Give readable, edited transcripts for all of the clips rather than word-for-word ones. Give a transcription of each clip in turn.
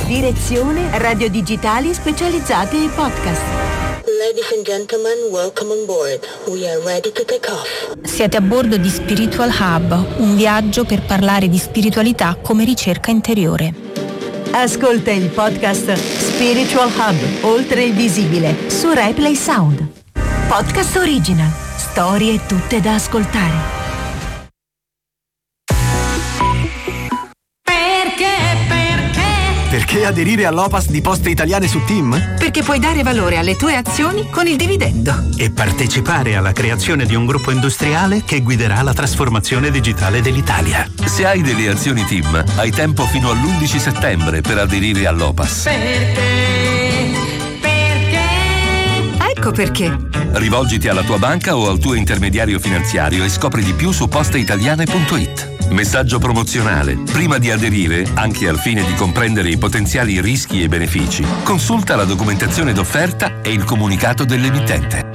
Direzione Radio Digitali Specializzate e Podcast. Ladies and gentlemen, welcome on board. We are ready to take off. Siete a bordo di Spiritual Hub, un viaggio per parlare di spiritualità come ricerca interiore. Ascolta il podcast Spiritual Hub, oltre il visibile, su Replay Sound. Podcast original, storie tutte da ascoltare. Perché aderire all'OPAS di Poste Italiane su TIM? Perché puoi dare valore alle tue azioni con il dividendo. E partecipare alla creazione di un gruppo industriale che guiderà la trasformazione digitale dell'Italia. Se hai delle azioni TIM, hai tempo fino all'11 settembre per aderire all'OPAS. Perché? Ecco perché. Rivolgiti alla tua banca o al tuo intermediario finanziario e scopri di più su posteitaliane.it. Messaggio promozionale. Prima di aderire, anche al fine di comprendere i potenziali rischi e benefici, consulta la documentazione d'offerta e il comunicato dell'emittente.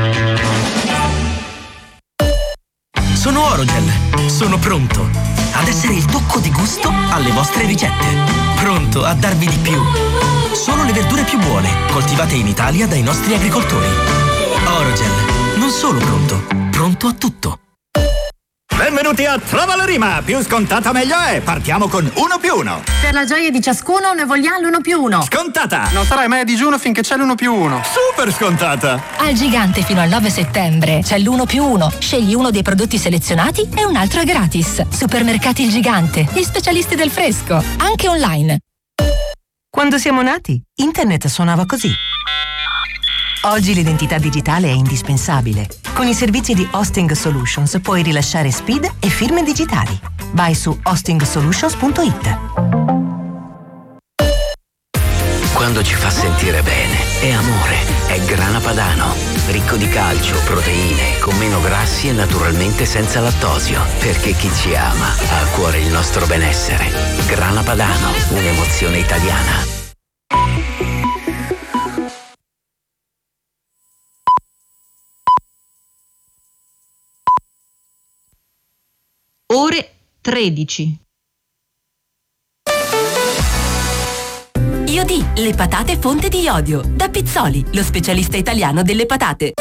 Sono Orogel. Sono pronto ad essere il tocco di gusto alle vostre ricette. Pronto a darvi di più. Solo le verdure più buone, coltivate in Italia dai nostri agricoltori. Orogel. Non solo pronto, pronto a tutto. Benvenuti a Trova la Rima, più scontata meglio è, partiamo con 1+1. Per la gioia di ciascuno ne vogliamo l'1+1. Scontata! Non sarai mai a digiuno finché c'è l'1+1. Super scontata! Al Gigante fino al 9 settembre c'è l'1+1. Scegli uno dei prodotti selezionati e un altro è gratis. Supermercati Il Gigante, gli specialisti del fresco, anche online. Quando siamo nati, internet suonava così. Oggi l'identità digitale è indispensabile. Con i servizi di Hosting Solutions puoi rilasciare SPID e firme digitali. Vai su hostingsolutions.it. Quando ci fa sentire bene, è amore, è Grana Padano. Ricco di calcio, proteine, con meno grassi e naturalmente senza lattosio. Perché chi ci ama ha a cuore il nostro benessere. Grana Padano, un'emozione italiana. Ore 13. Iodì, le patate fonte di iodio. Da Pizzoli, lo specialista italiano delle patate.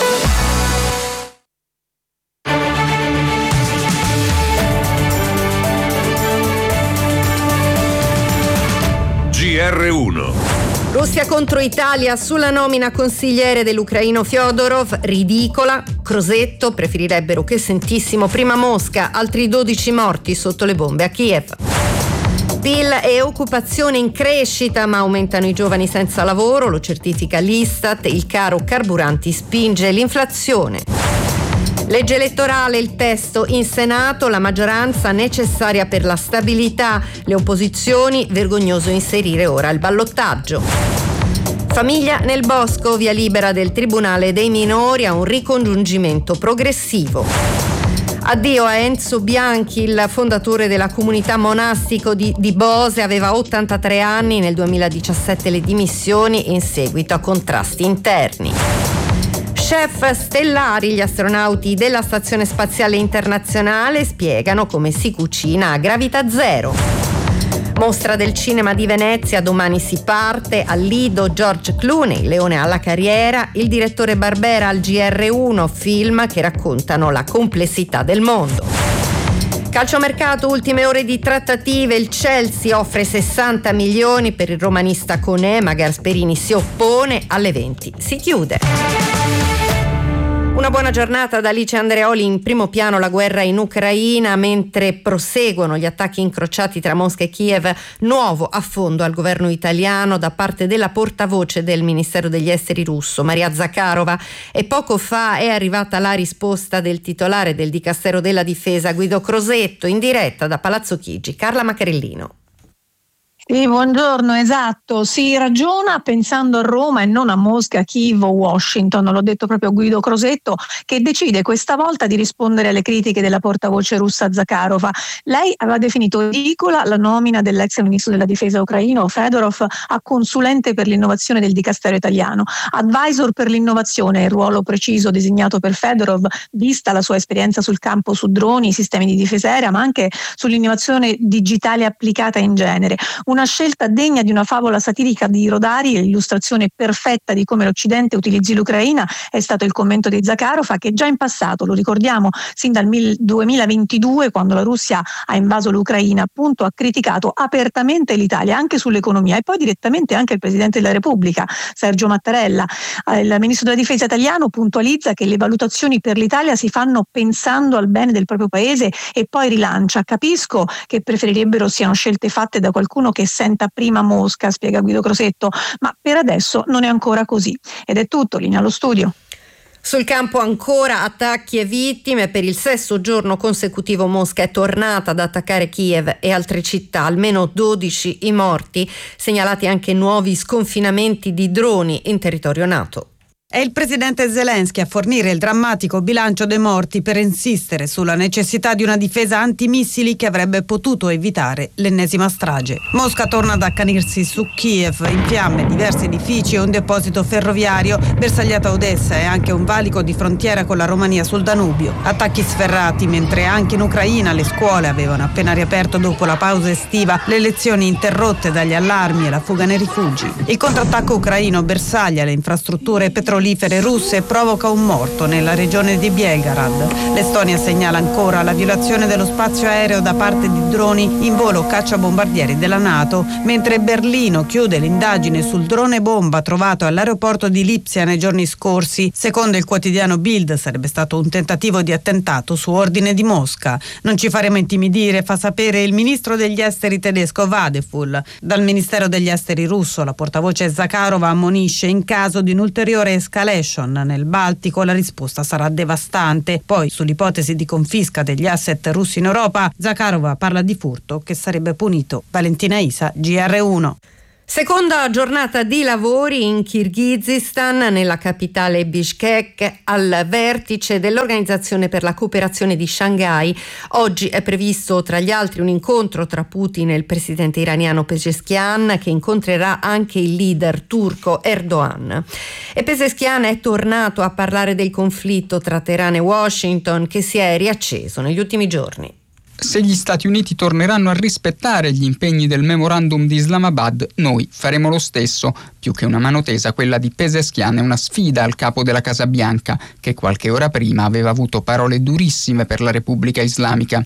GR1. Russia contro Italia sulla nomina consigliere dell'ucraino Fyodorov, ridicola. Crosetto, preferirebbero che sentissimo prima Mosca, altri 12 morti sotto le bombe a Kiev. PIL e occupazione in crescita, ma aumentano i giovani senza lavoro, lo certifica l'Istat, il caro carburanti spinge l'inflazione. Legge elettorale, il testo in Senato, la maggioranza necessaria per la stabilità, le opposizioni, vergognoso inserire ora il ballottaggio. Famiglia nel bosco, via libera del Tribunale dei minori a un ricongiungimento progressivo. Addio a Enzo Bianchi, il fondatore della comunità monastico di Bose, aveva 83 anni, nel 2017 le dimissioni in seguito a contrasti interni. Chef stellari, gli astronauti della Stazione Spaziale Internazionale spiegano come si cucina a gravità zero. Mostra del cinema di Venezia, domani si parte, al Lido George Clooney, Leone alla carriera, il direttore Barbera al GR1, film che raccontano la complessità del mondo. Calciomercato, ultime ore di trattative, il Chelsea offre 60 milioni per il romanista Koné, ma Gasperini si oppone, alle 20 si chiude. Una buona giornata da Alice Andreoli. In primo piano la guerra in Ucraina, mentre proseguono gli attacchi incrociati tra Mosca e Kiev. Nuovo affondo al governo italiano da parte della portavoce del Ministero degli Esteri russo, Maria Zakharova, e poco fa è arrivata la risposta del titolare del Dicastero della Difesa, Guido Crosetto, in diretta da Palazzo Chigi. Carla Macarellino. Sì, buongiorno, esatto, si ragiona pensando a Roma e non a Mosca, Kiev o Washington, l'ho detto proprio Guido Crosetto, che decide questa volta di rispondere alle critiche della portavoce russa Zakharova. Lei aveva definito ridicola la nomina dell'ex ministro della difesa ucraino Fedorov a consulente per l'innovazione del Dicastero italiano, advisor per l'innovazione, il ruolo preciso designato per Fedorov, vista la sua esperienza sul campo su droni, sistemi di difesa aerea, ma anche sull'innovazione digitale applicata in genere. Una scelta degna di una favola satirica di Rodari, l'illustrazione perfetta di come l'Occidente utilizzi l'Ucraina, è stato il commento di Zakharov, che già in passato, lo ricordiamo, sin dal 2022, quando la Russia ha invaso l'Ucraina, appunto, ha criticato apertamente l'Italia, anche sull'economia, e poi direttamente anche il Presidente della Repubblica, Sergio Mattarella. Il Ministro della Difesa italiano puntualizza che le valutazioni per l'Italia si fanno pensando al bene del proprio paese, e poi rilancia: capisco che preferirebbero siano scelte fatte da qualcuno che senta prima Mosca, spiega Guido Crosetto, ma per adesso non è ancora così. Ed è tutto, linea allo studio. Sul campo ancora attacchi e vittime. Per il 6° giorno consecutivo Mosca è tornata ad attaccare Kiev e altre città, almeno 12 i morti, segnalati anche nuovi sconfinamenti di droni in territorio NATO. È il presidente Zelensky a fornire il drammatico bilancio dei morti per insistere sulla necessità di una difesa antimissili che avrebbe potuto evitare l'ennesima strage. Mosca torna ad accanirsi su Kiev, in fiamme diversi edifici e un deposito ferroviario, bersagliata a Odessa e anche un valico di frontiera con la Romania sul Danubio. Attacchi sferrati, mentre anche in Ucraina le scuole avevano appena riaperto dopo la pausa estiva, le lezioni interrotte dagli allarmi e la fuga nei rifugi. Il contrattacco ucraino bersaglia le infrastrutture petrolifere russe e provoca un morto nella regione di Belgorod. L'Estonia segnala ancora la violazione dello spazio aereo da parte di droni in volo cacciabombardieri della NATO, mentre Berlino chiude l'indagine sul drone bomba trovato all'aeroporto di Lipsia nei giorni scorsi. Secondo il quotidiano Bild sarebbe stato un tentativo di attentato su ordine di Mosca. Non ci faremo intimidire, fa sapere il ministro degli esteri tedesco Vadeful. Dal Ministero degli esteri russo la portavoce Zakharov ammonisce: in caso di un'ulteriore escalation nel Baltico la risposta sarà devastante. Poi sull'ipotesi di confisca degli asset russi in Europa, Zakharova parla di furto che sarebbe punito. Valentina Isa, GR1. Seconda giornata di lavori in Kirghizistan, nella capitale Bishkek, al vertice dell'Organizzazione per la cooperazione di Shanghai. Oggi è previsto, tra gli altri, un incontro tra Putin e il presidente iraniano Pezeshkian, che incontrerà anche il leader turco Erdogan. E Pezeshkian è tornato a parlare del conflitto tra Teheran e Washington, che si è riacceso negli ultimi giorni. Se gli Stati Uniti torneranno a rispettare gli impegni del memorandum di Islamabad, noi faremo lo stesso. Più che una mano tesa, quella di Pezeshkian è una sfida al capo della Casa Bianca, che qualche ora prima aveva avuto parole durissime per la Repubblica Islamica.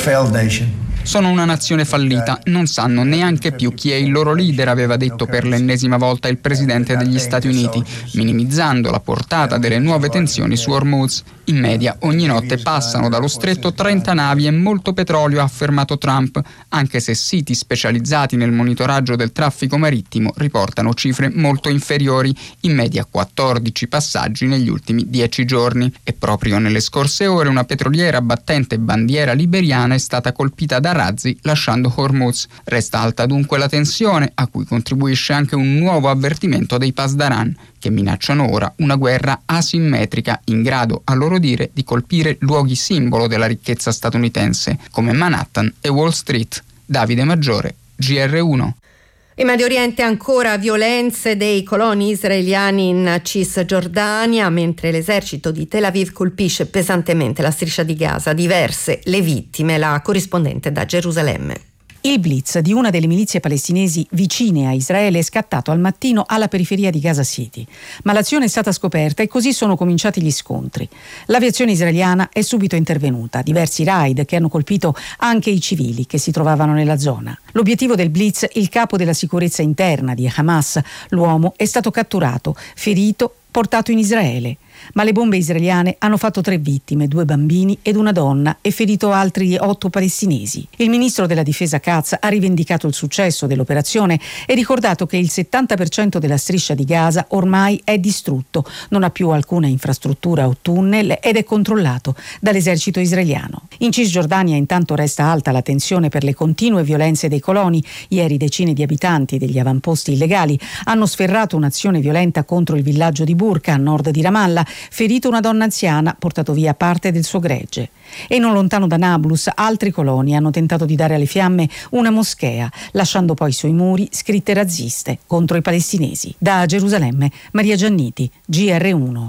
Sono una nazione fallita, non sanno neanche più chi è il loro leader, aveva detto per l'ennesima volta il presidente degli Stati Uniti, minimizzando la portata delle nuove tensioni su Hormuz. In media ogni notte passano dallo stretto 30 navi e molto petrolio, ha affermato Trump, anche se siti specializzati nel monitoraggio del traffico marittimo riportano cifre molto inferiori, in media 14 passaggi negli ultimi 10 giorni. E proprio nelle scorse ore una petroliera battente bandiera liberiana è stata colpita da razzi lasciando Hormuz. Resta alta dunque la tensione, a cui contribuisce anche un nuovo avvertimento dei Pasdaran, che minacciano ora una guerra asimmetrica in grado, a loro dire, di colpire luoghi simbolo della ricchezza statunitense, come Manhattan e Wall Street. Davide Maggiore, GR1. In Medio Oriente ancora violenze dei coloni israeliani in Cisgiordania, mentre l'esercito di Tel Aviv colpisce pesantemente la striscia di Gaza. Diverse le vittime, la corrispondente da Gerusalemme. Il blitz di una delle milizie palestinesi vicine a Israele è scattato al mattino alla periferia di Gaza City, ma l'azione è stata scoperta e così sono cominciati gli scontri. L'aviazione israeliana è subito intervenuta, diversi raid che hanno colpito anche i civili che si trovavano nella zona. L'obiettivo del blitz, il capo della sicurezza interna di Hamas, l'uomo, è stato catturato, ferito, portato in Israele. Ma le bombe israeliane hanno fatto 3 vittime, 2 bambini ed una donna, e ferito altri 8 palestinesi. Il ministro della difesa Katz ha rivendicato il successo dell'operazione e ricordato che il 70% della striscia di Gaza ormai è distrutto, non ha più alcuna infrastruttura o tunnel ed è controllato dall'esercito israeliano. In Cisgiordania intanto resta alta la tensione per le continue violenze dei coloni. Ieri decine di abitanti degli avamposti illegali hanno sferrato un'azione violenta contro il villaggio di Burqa, a nord di Ramallah, ferito una donna anziana, portato via parte del suo gregge. E non lontano da Nablus altri coloni hanno tentato di dare alle fiamme una moschea, lasciando poi sui muri scritte razziste contro i palestinesi. Da Gerusalemme, Maria Gianniti, GR1.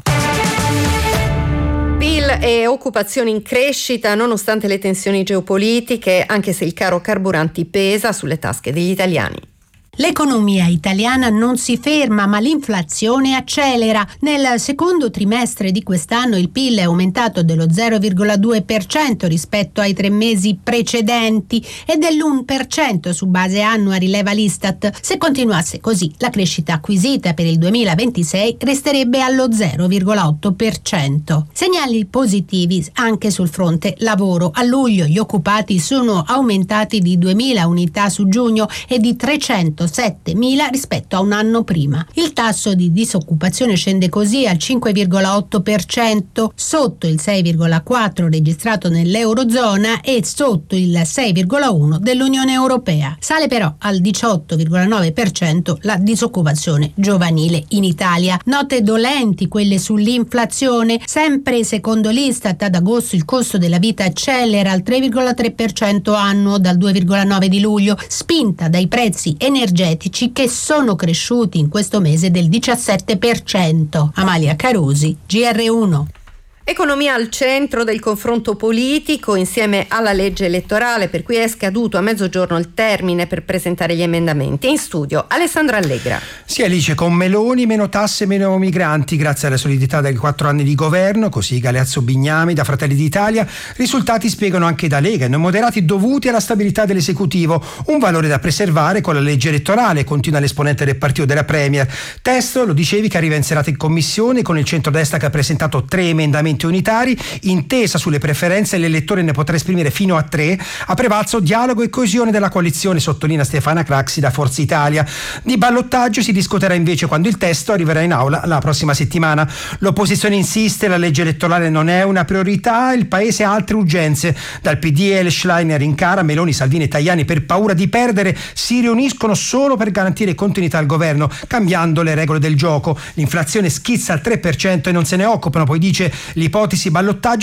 PIL e occupazione in crescita nonostante le tensioni geopolitiche, anche se il caro carburanti pesa sulle tasche degli italiani. L'economia italiana non si ferma, ma l'inflazione accelera. Nel secondo trimestre di quest'anno il PIL è aumentato dello 0,2% rispetto ai 3 mesi precedenti e dell'1% su base annua, rileva l'Istat. Se continuasse così, la crescita acquisita per il 2026 resterebbe allo 0,8%. Segnali positivi anche sul fronte lavoro. A luglio gli occupati sono aumentati di 2.000 unità su giugno e di 307.000 rispetto a un anno prima. Il tasso di disoccupazione scende così al 5,8%, sotto il 6,4% registrato nell'Eurozona e sotto il 6,1% dell'Unione Europea. Sale però al 18,9% la disoccupazione giovanile in Italia. Note dolenti quelle sull'inflazione. Sempre secondo l'Istat, ad agosto il costo della vita accelera al 3,3% annuo dal 2,9% di luglio, spinta dai prezzi energetici che sono cresciuti in questo mese del 17%. Amalia Carusi, GR1. Economia al centro del confronto politico insieme alla legge elettorale, per cui è scaduto a mezzogiorno il termine per presentare gli emendamenti. In studio Alessandra Allegra. Sì, Alice, con Meloni meno tasse, meno migranti, grazie alla solidità dei 4 anni di governo, così Galeazzo Bignami da Fratelli d'Italia, risultati spiegano anche da Lega, non moderati dovuti alla stabilità dell'esecutivo, un valore da preservare con la legge elettorale, continua l'esponente del partito della Premier. Testo, lo dicevi, che arriva in serata in commissione con il centrodestra che ha presentato 3 emendamenti unitari, intesa sulle preferenze, l'elettore ne potrà esprimere fino a 3, a prevalso dialogo e coesione della coalizione, sottolinea Stefania Craxi da Forza Italia. Di ballottaggio si discuterà invece quando il testo arriverà in aula la prossima settimana. L'opposizione insiste, la legge elettorale non è una priorità, il paese ha altre urgenze. Dal PDL Schleiner in cara, Meloni, Salvini e Tajani, per paura di perdere, si riuniscono solo per garantire continuità al governo, cambiando le regole del gioco. L'inflazione schizza al 3% e non se ne occupano, poi dice l'ipotesi ballottaggio